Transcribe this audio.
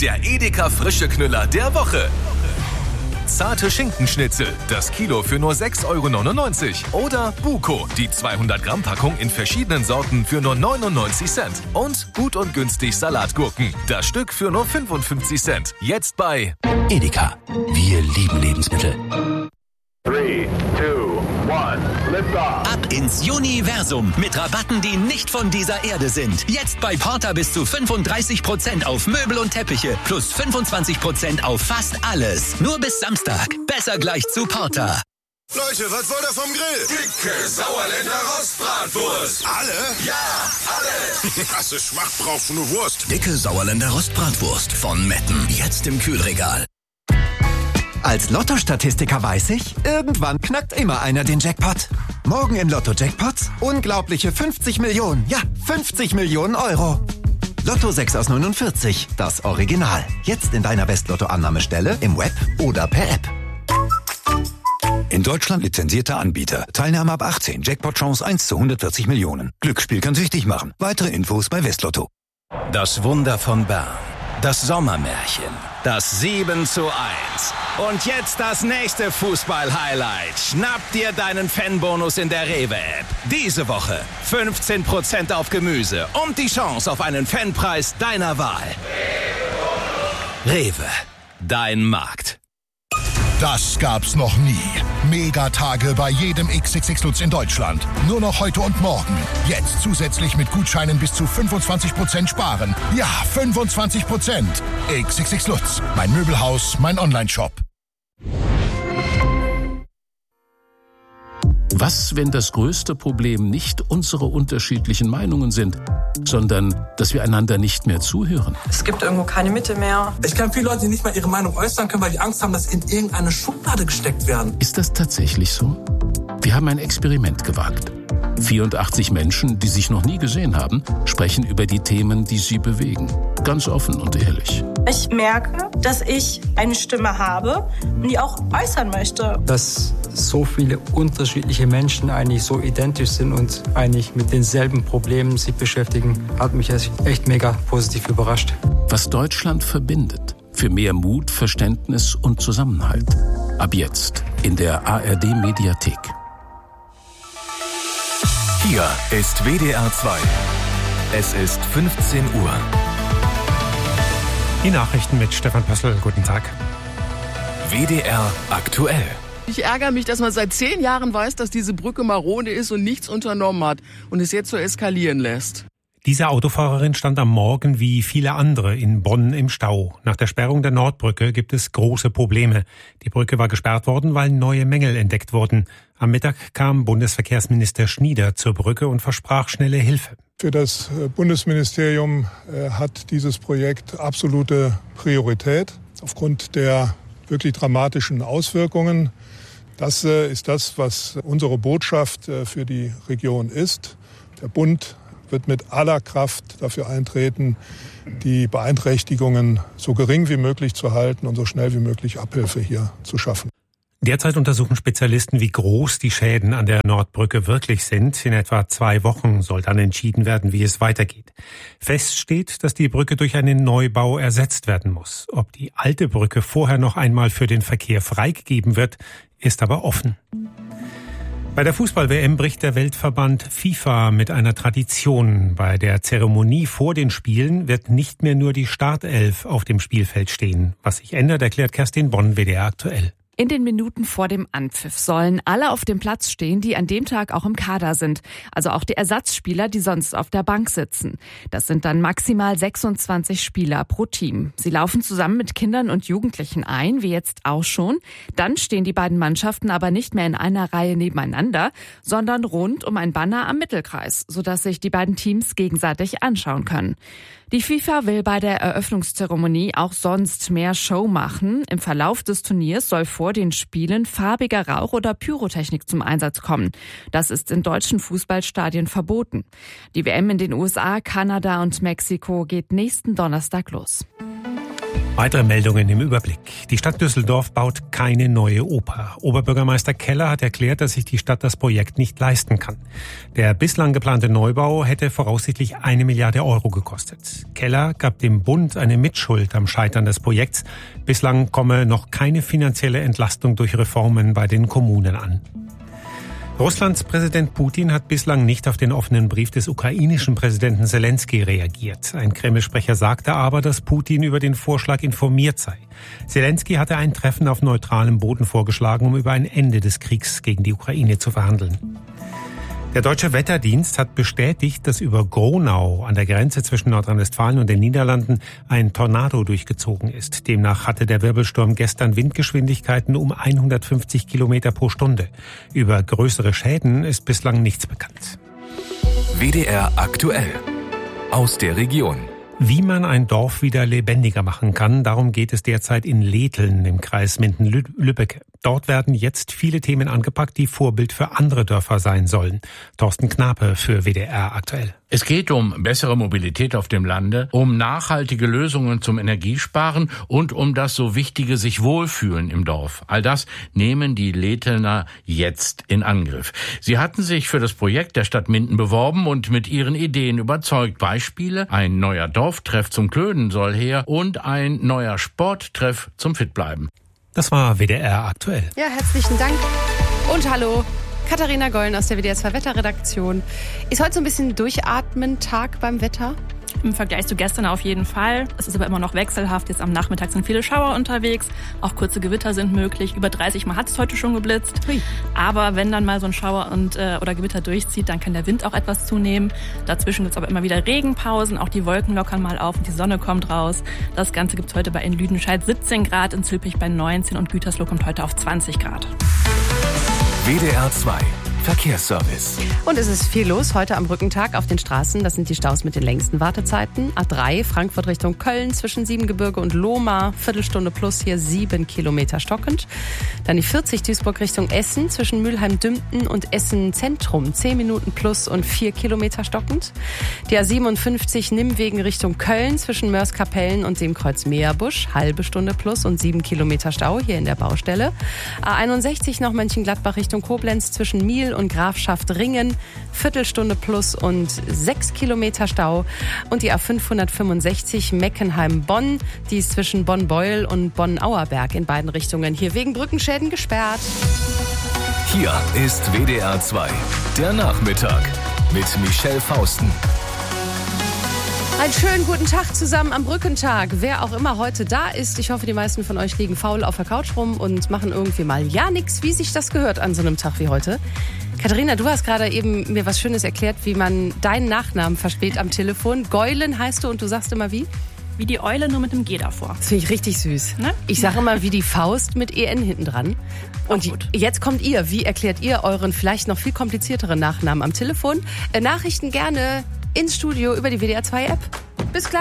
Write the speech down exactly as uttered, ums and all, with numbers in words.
der Edeka frische Knüller der Woche. Zarte Schinkenschnitzel, das Kilo für nur sechs Euro neunundneunzig. Oder Buko, die zweihundert Gramm Packung in verschiedenen Sorten für nur neunundneunzig Cent. Und gut und günstig Salatgurken, das Stück für nur fünfundfünfzig Cent. Jetzt bei Edeka. Wir lieben Lebensmittel. Three, two, one, lift off. Ab ins Universum mit Rabatten, die nicht von dieser Erde sind. Jetzt bei Porter bis zu fünfunddreißig Prozent auf Möbel und Teppiche plus fünfundzwanzig Prozent auf fast alles. Nur bis Samstag. Besser gleich zu Porter. Leute, was wollt ihr vom Grill? Dicke Sauerländer Rostbratwurst. Alle? Ja, alle. Klasse Schmack brauchst du nur Wurst. Dicke Sauerländer Rostbratwurst von Metten. Jetzt im Kühlregal. Als Lotto-Statistiker weiß ich, irgendwann knackt immer einer den Jackpot. Morgen im Lotto-Jackpots unglaubliche fünfzig Millionen, ja, fünfzig Millionen Euro. Lotto sechs aus neunundvierzig, das Original. Jetzt in deiner West-Lotto-Annahmestelle, im Web oder per App. In Deutschland lizenzierter Anbieter. Teilnahme ab achtzehn. Jackpot-Chance eins zu hundertvierzig Millionen. Glücksspiel kann süchtig machen. Weitere Infos bei Westlotto. Das Wunder von Bern. Das Sommermärchen. Das sieben zu eins. Und jetzt das nächste Fußball-Highlight. Schnapp dir deinen Fanbonus in der Rewe-App. Diese Woche fünfzehn Prozent auf Gemüse und die Chance auf einen Fanpreis deiner Wahl. Rewe. Dein Markt. Das gab's noch nie. Megatage bei jedem X X X Lutz in Deutschland. Nur noch heute und morgen. Jetzt zusätzlich mit Gutscheinen bis zu fünfundzwanzig Prozent sparen. Ja, fünfundzwanzig Prozent. X X X Lutz. Mein Möbelhaus, mein Onlineshop. Was, wenn das größte Problem nicht unsere unterschiedlichen Meinungen sind, sondern dass wir einander nicht mehr zuhören? Es gibt irgendwo keine Mitte mehr. Ich kenne viele Leute, die nicht mal ihre Meinung äußern können, weil die Angst haben, dass sie in irgendeine Schublade gesteckt werden. Ist das tatsächlich so? Wir haben ein Experiment gewagt. vierundachtzig Menschen, die sich noch nie gesehen haben, sprechen über die Themen, die sie bewegen. Ganz offen und ehrlich. Ich merke, dass ich eine Stimme habe und die auch äußern möchte. Dass so viele unterschiedliche Menschen eigentlich so identisch sind und eigentlich mit denselben Problemen sich beschäftigen, hat mich echt mega positiv überrascht. Was Deutschland verbindet. Für mehr Mut, Verständnis und Zusammenhalt. Ab jetzt in der A R D-Mediathek. Hier ist W D R zwei. Es ist fünfzehn Uhr. Die Nachrichten mit Stefan Pössl. Guten Tag. W D R aktuell. Ich ärgere mich, dass man seit zehn Jahren weiß, dass diese Brücke marode ist und nichts unternommen hat und es jetzt so eskalieren lässt. Diese Autofahrerin stand am Morgen wie viele andere in Bonn im Stau. Nach der Sperrung der Nordbrücke gibt es große Probleme. Die Brücke war gesperrt worden, weil neue Mängel entdeckt wurden. Am Mittag kam Bundesverkehrsminister Schnieder zur Brücke und versprach schnelle Hilfe. Für das Bundesministerium hat dieses Projekt absolute Priorität aufgrund der wirklich dramatischen Auswirkungen. Das ist das, was unsere Botschaft für die Region ist. Der Bund wird mit aller Kraft dafür eintreten, die Beeinträchtigungen so gering wie möglich zu halten und so schnell wie möglich Abhilfe hier zu schaffen. Derzeit untersuchen Spezialisten, wie groß die Schäden an der Nordbrücke wirklich sind. In etwa zwei Wochen soll dann entschieden werden, wie es weitergeht. Fest steht, dass die Brücke durch einen Neubau ersetzt werden muss. Ob die alte Brücke vorher noch einmal für den Verkehr freigegeben wird, ist aber offen. Bei der Fußball-W M bricht der Weltverband FIFA mit einer Tradition. Bei der Zeremonie vor den Spielen wird nicht mehr nur die Startelf auf dem Spielfeld stehen. Was sich ändert, erklärt Kerstin Bonn, W D R aktuell. In den Minuten vor dem Anpfiff sollen alle auf dem Platz stehen, die an dem Tag auch im Kader sind. Also auch die Ersatzspieler, die sonst auf der Bank sitzen. Das sind dann maximal sechsundzwanzig Spieler pro Team. Sie laufen zusammen mit Kindern und Jugendlichen ein, wie jetzt auch schon. Dann stehen die beiden Mannschaften aber nicht mehr in einer Reihe nebeneinander, sondern rund um ein Banner am Mittelkreis, sodass sich die beiden Teams gegenseitig anschauen können. Die FIFA will bei der Eröffnungszeremonie auch sonst mehr Show machen. Im Verlauf des Turniers soll vor den Spielen farbiger Rauch oder Pyrotechnik zum Einsatz kommen. Das ist in deutschen Fußballstadien verboten. Die W M in den U S A, Kanada und Mexiko geht nächsten Donnerstag los. Weitere Meldungen im Überblick. Die Stadt Düsseldorf baut keine neue Oper. Oberbürgermeister Keller hat erklärt, dass sich die Stadt das Projekt nicht leisten kann. Der bislang geplante Neubau hätte voraussichtlich eine Milliarde Euro gekostet. Keller gab dem Bund eine Mitschuld am Scheitern des Projekts. Bislang komme noch keine finanzielle Entlastung durch Reformen bei den Kommunen an. Russlands Präsident Putin hat bislang nicht auf den offenen Brief des ukrainischen Präsidenten Selenskyj reagiert. Ein Kreml-Sprecher sagte aber, dass Putin über den Vorschlag informiert sei. Selenskyj hatte ein Treffen auf neutralem Boden vorgeschlagen, um über ein Ende des Kriegs gegen die Ukraine zu verhandeln. Der Deutsche Wetterdienst hat bestätigt, dass über Gronau an der Grenze zwischen Nordrhein-Westfalen und den Niederlanden ein Tornado durchgezogen ist. Demnach hatte der Wirbelsturm gestern Windgeschwindigkeiten um hundertfünfzig Kilometer pro Stunde. Über größere Schäden ist bislang nichts bekannt. W D R aktuell. Aus der Region. Wie man ein Dorf wieder lebendiger machen kann, darum geht es derzeit in Letheln im Kreis Minden-Lübbecke. Dort werden jetzt viele Themen angepackt, die Vorbild für andere Dörfer sein sollen. Thorsten Knape für W D R aktuell. Es geht um bessere Mobilität auf dem Lande, um nachhaltige Lösungen zum Energiesparen und um das so wichtige sich wohlfühlen im Dorf. All das nehmen die Lethelner jetzt in Angriff. Sie hatten sich für das Projekt der Stadt Minden beworben und mit ihren Ideen überzeugt. Beispiele: ein neuer Dorftreff zum Klönen soll her und ein neuer Sporttreff zum Fitbleiben. Das war W D R aktuell. Ja, herzlichen Dank und hallo. Katharina Gollen aus der W D R zwei Wetterredaktion. Ist heute so ein bisschen Durchatmen-Tag beim Wetter? Im Vergleich zu gestern auf jeden Fall. Es ist aber immer noch wechselhaft. Jetzt am Nachmittag sind viele Schauer unterwegs. Auch kurze Gewitter sind möglich. Über dreißig Mal hat es heute schon geblitzt. Hui. Aber wenn dann mal so ein Schauer und, äh, oder Gewitter durchzieht, dann kann der Wind auch etwas zunehmen. Dazwischen gibt es aber immer wieder Regenpausen. Auch die Wolken lockern mal auf und die Sonne kommt raus. Das Ganze gibt es heute bei in Lüdenscheid siebzehn Grad, in Zülpich bei neunzehn und Gütersloh kommt heute auf zwanzig Grad. W D R zwei Verkehrsservice. Und es ist viel los heute am Brückentag auf den Straßen. Das sind die Staus mit den längsten Wartezeiten. A drei, Frankfurt Richtung Köln zwischen Siebengebirge und Lohmar. Viertelstunde plus hier sieben Kilometer stockend. Dann die vierzig, Duisburg Richtung Essen zwischen Mülheim-Dümpten und Essen Zentrum. zehn Minuten plus und vier Kilometer stockend. Die A siebenundfünfzig, Nimmwegen Richtung Köln zwischen Mörs-Kapellen und dem Kreuz Meerbusch. Halbe Stunde plus und sieben Kilometer Stau hier in der Baustelle. A einundsechzig noch Mönchengladbach Richtung Koblenz zwischen Miel und Grafschaft Ringen, Viertelstunde plus und sechs Kilometer Stau. Und die A fünfhundertfünfundsechzig Meckenheim-Bonn, die ist zwischen Bonn-Beuel und Bonn-Auerberg in beiden Richtungen hier wegen Brückenschäden gesperrt. Hier ist W D R zwei, der Nachmittag mit Michelle Fausten. Einen schönen guten Tag zusammen am Brückentag. Wer auch immer heute da ist, ich hoffe, die meisten von euch liegen faul auf der Couch rum und machen irgendwie mal ja nix, wie sich das gehört an so einem Tag wie heute. Katharina, du hast gerade eben mir was Schönes erklärt, wie man deinen Nachnamen versteht am Telefon. Geulen heißt du und du sagst immer wie? Wie die Eule, nur mit dem G davor. Das finde ich richtig süß. Ne? Ich sage immer wie die Faust mit E N hinten dran. Und jetzt kommt ihr. Wie erklärt ihr euren vielleicht noch viel komplizierteren Nachnamen am Telefon? Äh, Nachrichten gerne ins Studio über die W D R zwei App. Bis gleich.